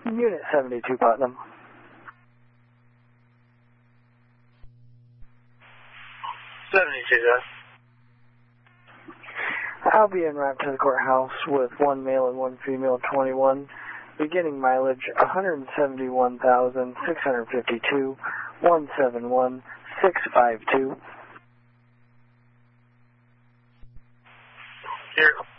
Unit 72 Putnam. I'll be en route to the courthouse with one male and one female 21. Beginning mileage 171,652, 171,652. Here.